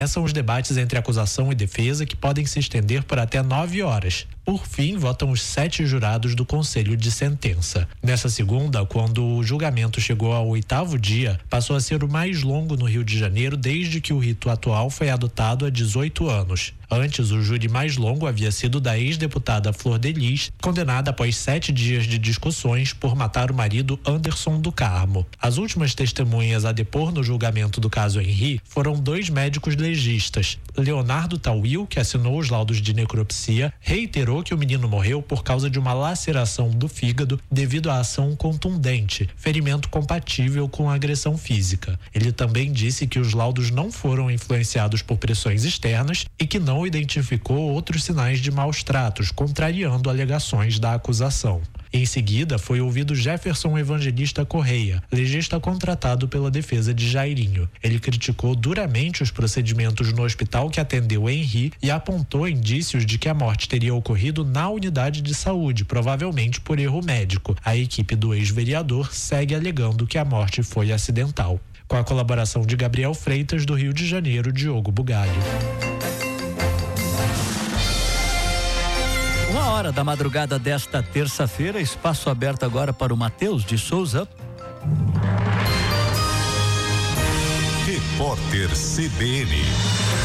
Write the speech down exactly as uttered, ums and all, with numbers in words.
São os debates entre acusação e defesa, que podem se estender por até nove horas. Por fim, votam os sete jurados do Conselho de Sentença. Nessa segunda, quando o julgamento chegou ao oitavo dia, passou a ser o mais longo no Rio de Janeiro desde que o rito atual foi adotado há dezoito anos. Antes, o júri mais longo havia sido da ex-deputada Flor de Lis, condenada após sete dias de discussões por matar o marido Anderson do Carmo. As últimas testemunhas a depor no julgamento do caso Henri foram dois médicos legistas. Leonardo Tawil, que assinou os laudos de necropsia, reiterou que o menino morreu por causa de uma laceração do fígado devido à ação contundente, ferimento compatível com a agressão física. Ele também disse que os laudos não foram influenciados por pressões externas e que não identificou outros sinais de maus tratos, contrariando alegações da acusação. Em seguida, foi ouvido Jefferson Evangelista Correia, legista contratado pela defesa de Jairinho. Ele criticou duramente os procedimentos no hospital que atendeu Henri e apontou indícios de que a morte teria ocorrido na unidade de saúde, provavelmente por erro médico. A equipe do ex-vereador segue alegando que a morte foi acidental. Com a colaboração de Gabriel Freitas, do Rio de Janeiro, Diogo Bugalho. Uma hora da madrugada desta terça-feira, espaço aberto agora para o Matheus de Souza. Repórter C B N.